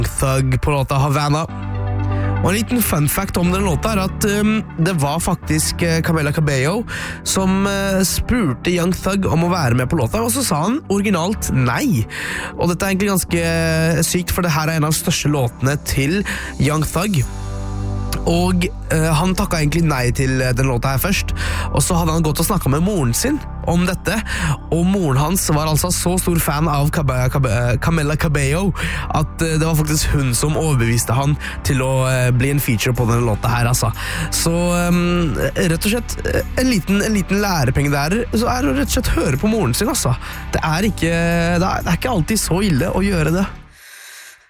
Thug på låta Havana. Og en liten fun fact om den låta at det var faktisk Camila Cabello som spurte Young Thug om å være med på låta, og så sa han originalt nei. Og dette er egentlig ganske sykt, for det her er en av de største låtene til Young Thug. Og han takket egentlig nei til den låta her først, og så hadde han gått og snakket med moren sin om dette, og moren hans var altså så stor fan av Camila Cabello at det var faktisk hun som overbeviste han til å bli en feature på denne låta her, altså. Så rett og slett en liten lærepenge der, så er det rett og slett høre på moren sin, altså. Det er ikke alltid så ille å gjøre det.